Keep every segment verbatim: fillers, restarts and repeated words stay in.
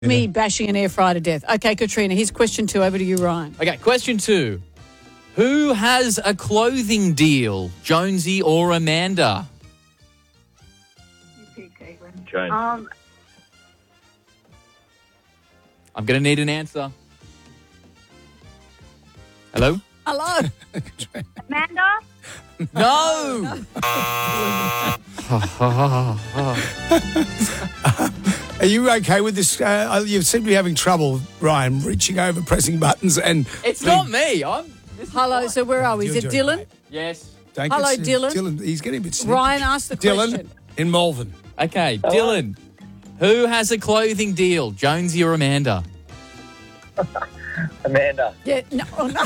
Me bashing an air fryer to death. Okay, Katrina, here's question two. Over to you, Ryan. Okay, question two. Who has a clothing deal, Jonesy or Amanda? Jones. Um, I'm going to need an answer. Hello? Hello. Amanda? No! Are you okay with this? Uh, you seem to be having trouble, Ryan, reaching over, pressing buttons, and It's not me. I'm. this is Hello, fine. so where are we? Is You're it doing Dylan? great. Yes. Don't Hello, get- Dylan. Dylan, he's getting a bit snippy. Ryan asked the Dylan question. in Malvern. Okay, Dylan. Who has a clothing deal, Jonesy or Amanda? Amanda. Yeah, no, oh, no.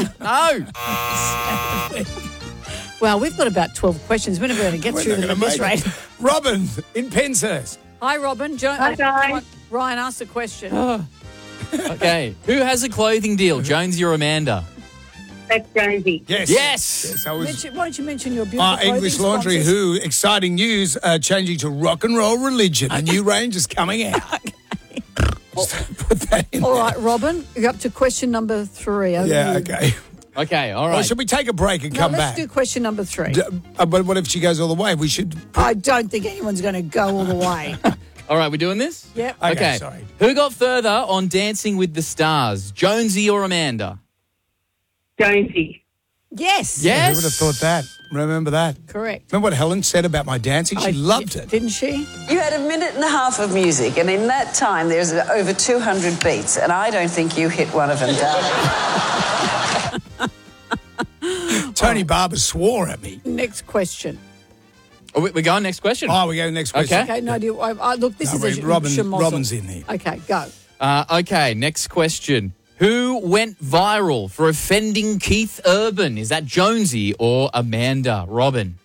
No. Well, we've got about twelve questions. We're never going to get We're through not them gonna at this make rate. it. Robin in Penshurst. Hi, Robin. Jo- Hi, guys. Ryan asked the question. Okay. Who has a clothing deal, Jonesy or Amanda? That's Jonesy. Yes. Yes. Yes, I was. Mention, why don't you mention your beautiful Uh, clothing English Laundry, sponsors? who, exciting news, uh, changing to rock and roll religion. A new range is coming out. Just put that in All there. right, Robin, you're up to question number three. Over Yeah, to you. okay. Okay, all Well, right. should we take a break and No, come let's back? do question number three. D- uh, but what if she goes all the way? We should. I don't think anyone's going to go all the way. All right, we're doing this? Yep. Okay, Okay. sorry. Who got further on Dancing with the Stars, Jonesy or Amanda? Jonesy. Yes. Yes. Who would have thought that? Remember that? Correct. Remember what Helen said about my dancing? She I- loved it. Didn't she? You had a minute and a half of music, and in that time, there's over two hundred beats, and I don't think you hit one of them, darling. Tony Barber swore at me. Next question. Oh, we- we're going next question. Oh, we go next question. Okay. Okay, no, do you, I, I, look, this No, is wait, a Robin- schmozzle. Robin's in here. Okay, go. Uh, okay, next question. Who went viral for offending Keith Urban? Is that Jonesy or Amanda? Robin?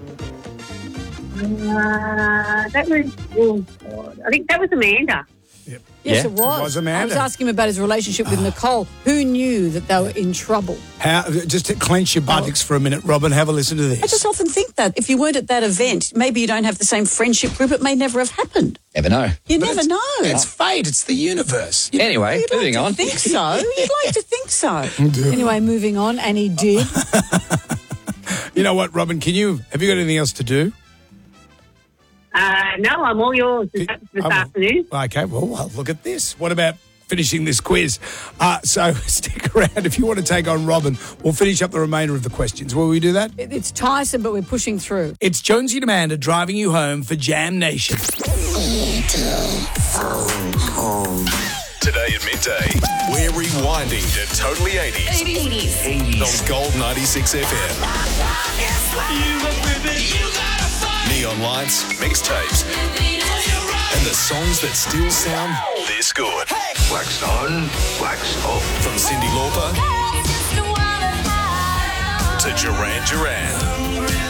Uh, that was, oh, God. I think that was Amanda. Yep. Yes, Yeah, it was. it was Amanda. I was asking him about his relationship with Nicole. Who knew that they were in trouble? How, just to clench your buttocks for a minute, Robin, have a listen to I this. just often think that if you weren't at that event, maybe you don't have the same friendship group, it may never have happened. Never know. You But never it's- know. It's fate. It's the universe. You- Anyway, You'd like moving to on. think so. You'd like to think so. Anyway, moving on, and he did. You know what, Robin? Can you have you got anything else to do? Uh, no, I'm all yours this, this I'm- afternoon. Okay, well, well, look at this. What about finishing this quiz? Uh, so stick around if you want to take on Robin. We'll finish up the remainder of the questions. Will we do that? It- It's Tyson, but we're pushing through. It's Jonesy and Amanda driving you home for Jam Nation. Today at midday, we're rewinding to Totally eighties. eighties. On Gold ninety-six F M. Neon lights, mixtapes, and the songs that still sound this good. Wax on, wax off. From Cyndi Lauper to Duran Duran.